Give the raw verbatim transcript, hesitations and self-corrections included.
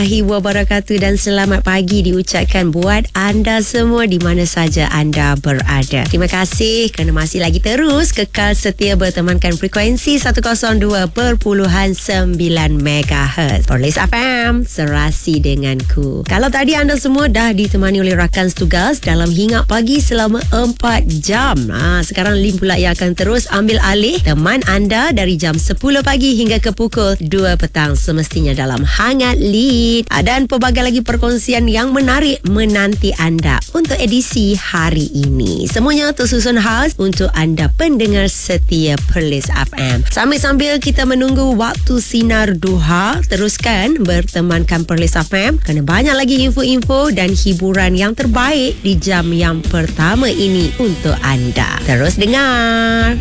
Wabarakatuh dan selamat pagi diucapkan buat anda semua di mana saja anda berada. Terima kasih kerana masih lagi terus kekal setia bertemankan frekuensi seratus dua perpuluhan sembilan megahertz. Perlis F M, serasi denganku. Kalau tadi anda semua dah ditemani oleh rakan setugas dalam hingat pagi selama empat jam. Ha, sekarang Lim pula yang akan terus ambil alih teman anda dari jam sepuluh pagi hingga ke pukul dua petang semestinya dalam Hangat Lead. Dan pelbagai lagi perkongsian yang menarik menanti anda untuk edisi hari ini. Semuanya tersusun khas untuk anda pendengar setia Perlis F M. Sambil-sambil kita menunggu waktu sinar duha, teruskan bertemankan Perlis F M kerana banyak lagi info-info dan hiburan yang terbaik di jam yang pertama ini untuk anda. Terus dengar.